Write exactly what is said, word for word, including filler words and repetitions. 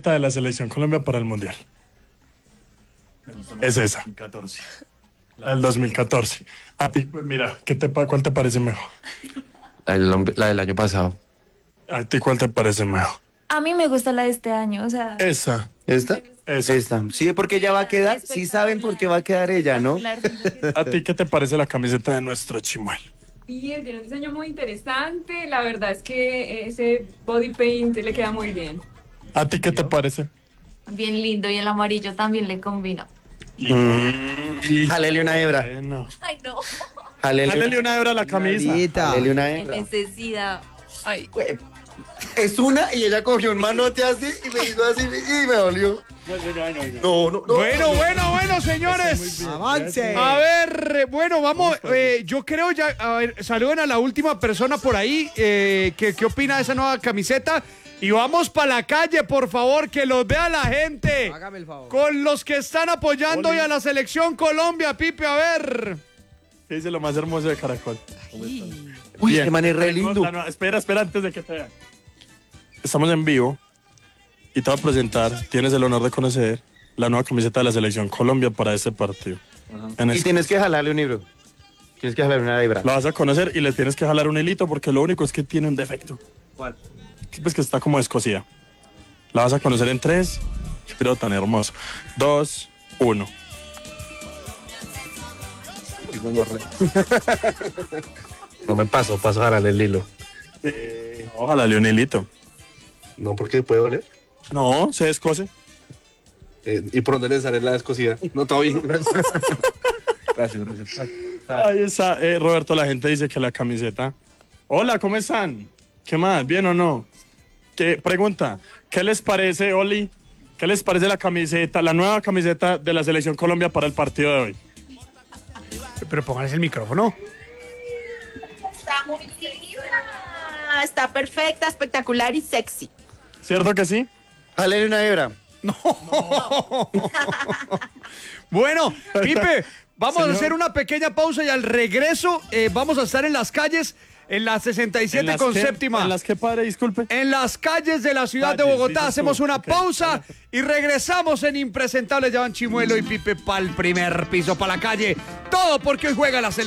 camiseta de la Selección Colombia para el Mundial? Es esa. La del dos mil catorce. A ti, pues mira, ¿qué te, pa- ¿cuál te parece mejor? La del, hom- la del año pasado. ¿A ti cuál te parece mejor? A mí me gusta la de este año, o sea, Esa. ¿Esta? Esa. Esta. Sí, porque ella va a quedar. Sí saben por qué va a quedar ella, ¿no? espectacular. ¿A ti qué te parece la camiseta de nuestro Chimuelo? Bien, tiene un diseño muy interesante. La verdad es que ese body paint le queda muy bien. ¿A ti qué te parece? Bien lindo y el amarillo también le combina. Mm. Jalele una hebra. Bueno. Ay, no. Jalele, Dale una hebra a la camisa. Jalele una Qué hebra. necesidad. Ay, güey. Es una y ella cogió un manote así y me hizo así y me dolió. No, no, no. Bueno, bueno, bueno, señores. ¡Avance! A ver, eh, bueno, vamos, eh, yo creo ya, a ver, saluden a la última persona por ahí, eh, que, ¿qué opina de esa nueva camiseta? Y vamos para la calle, por favor, que los vea la gente. Hágame el favor. Con los que están apoyando Oli. hoy a la selección Colombia, Pipe, a ver. ¿Qué dice lo más hermoso de Caracol? Uy, Bien. este man es re Tenemos lindo. la nueva- Espera, espera antes de que te vean. Estamos en vivo y te voy a presentar, tienes el honor de conocer la nueva camiseta de la Selección Colombia para este partido. En Y este- tienes que jalarle un libro. Tienes que jalarle una hebra. La vas a conocer y le tienes que jalar un hilito porque lo único es que tiene un defecto. ¿Cuál? Pues que está como descosida. La vas a conocer en tres, pero tan hermoso. Dos, uno. No me paso, paso a jalarle el hilo. Ojalá le un hilito. No, porque puede doler. No, se descose. Eh, ¿Y por dónde le sale la descosida? No, todo bien. Gracias, gracias. Ahí está, eh, Roberto, la gente dice que la camiseta. Hola, ¿cómo están? ¿Qué más? ¿Bien o no? ¿Qué, pregunta, ¿qué les parece, Oli? ¿Qué les parece la camiseta, la nueva camiseta de la Selección Colombia para el partido de hoy? Pero pónganse el micrófono. Está muy linda, está perfecta, espectacular y sexy. ¿Cierto que sí? Jalele una hebra. Bueno, Pipe, vamos Señor. a hacer una pequeña pausa y al regreso eh, vamos a estar en las calles, en la sesenta y ¿En siete las con qué? séptima. ¿En las que, padre? Disculpe. En las calles de la ciudad de Calles, Bogotá dices hacemos tú. una Ok. pausa y regresamos en Impresentables. Ya van Chimuelo y Pipe para el primer piso, para la calle. Todo porque hoy juega la selección.